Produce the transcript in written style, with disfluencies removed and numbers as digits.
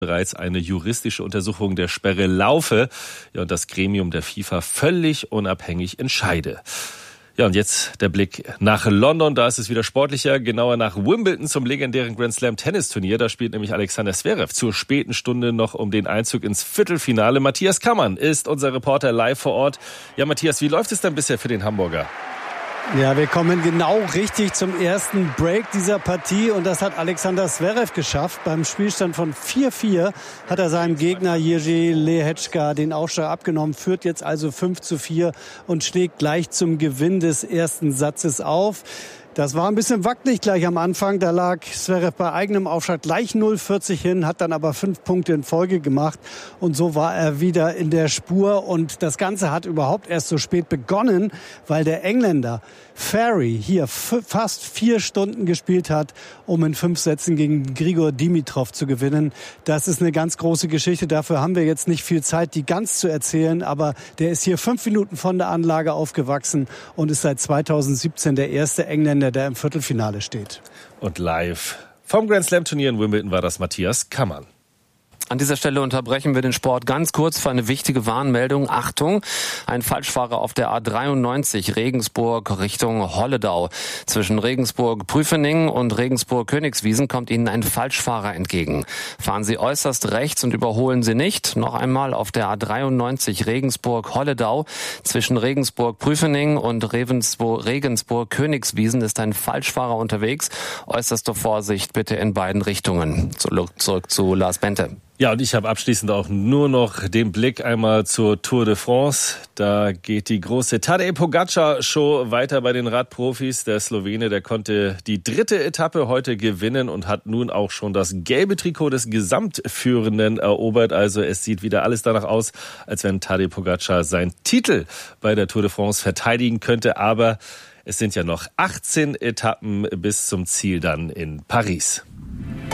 bereits eine juristische Untersuchung der Sperre laufe, ja, und das Gremium der FIFA völlig unabhängig entscheide. Ja, und jetzt der Blick nach London. Da ist es wieder sportlicher, genauer nach Wimbledon zum legendären Grand Slam Tennisturnier. Da spielt nämlich Alexander Zverev zur späten Stunde noch um den Einzug ins Viertelfinale. Matthias Kammann ist unser Reporter live vor Ort. Ja, Matthias, wie läuft es denn bisher für den Hamburger? Ja, wir kommen genau richtig zum ersten Break dieser Partie und das hat Alexander Zverev geschafft. Beim Spielstand von 4-4 hat er seinem Gegner Jerzy Lehečka den Aufschlag abgenommen, führt jetzt also 5-4 und schlägt gleich zum Gewinn des ersten Satzes auf. Das war ein bisschen wackelig gleich am Anfang. Da lag Zverev bei eigenem Aufschlag gleich 0,40 hin, hat dann aber 5 Punkte in Folge gemacht. Und so war er wieder in der Spur. Und das Ganze hat überhaupt erst so spät begonnen, weil der Engländer Ferry hier fast 4 Stunden gespielt hat, um in 5 Sätzen gegen Grigor Dimitrov zu gewinnen. Das ist eine ganz große Geschichte. Dafür haben wir jetzt nicht viel Zeit, die ganz zu erzählen. Aber der ist hier 5 Minuten von der Anlage aufgewachsen und ist seit 2017 der erste Engländer, der im Viertelfinale steht. Und live vom Grand Slam Turnier in Wimbledon war das Matthias Kammann. An dieser Stelle unterbrechen wir den Sport ganz kurz für eine wichtige Warnmeldung. Achtung, ein Falschfahrer auf der A93 Regensburg Richtung Holledau. Zwischen Regensburg-Prüfening und Regensburg-Königswiesen kommt Ihnen ein Falschfahrer entgegen. Fahren Sie äußerst rechts und überholen Sie nicht. Noch einmal auf der A93 Regensburg-Holledau. Zwischen Regensburg-Prüfening und Regensburg-Königswiesen ist ein Falschfahrer unterwegs. Äußerste Vorsicht bitte in beiden Richtungen. Zurück zu Lars Bente. Ja, und ich habe abschließend auch nur noch den Blick einmal zur Tour de France. Da geht die große Tadej Pogačar-Show weiter bei den Radprofis. Der Slowene, der konnte die 3. Etappe heute gewinnen und hat nun auch schon das gelbe Trikot des Gesamtführenden erobert. Also es sieht wieder alles danach aus, als wenn Tadej Pogačar seinen Titel bei der Tour de France verteidigen könnte. Aber es sind ja noch 18 Etappen bis zum Ziel dann in Paris.